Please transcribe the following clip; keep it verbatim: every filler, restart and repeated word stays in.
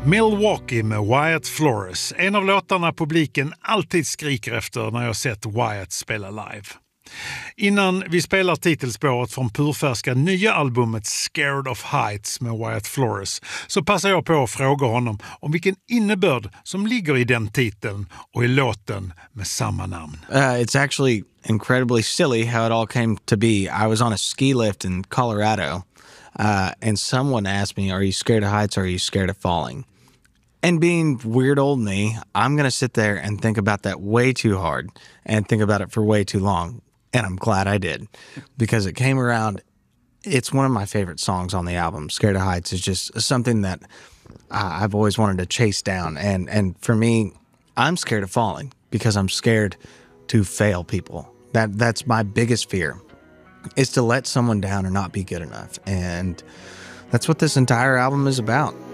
Milwaukee med Wyatt Flores, en av låtarna publiken alltid skriker efter när jag sett Wyatt spela live. Innan vi spelar titelspåret från purfärska nya albumet Scared of Heights med Wyatt Flores så passar jag på att fråga honom om vilken innebörd som ligger i den titeln och i låten med samma namn. Uh, it's actually incredibly silly how it all came to be. I was on a ski lift in Colorado uh, and someone asked me, are you scared of heights or are you scared of falling? And being weird old me, I'm going to sit there and think about that way too hard and think about it for way too long. And I'm glad I did, because it came around. It's one of my favorite songs on the album. Scared of Heights is just something that uh, I've always wanted to chase down. And, and for me, I'm scared of falling because I'm scared to fail people. That That's my biggest fear, is to let someone down or not be good enough. And that's what this entire album is about.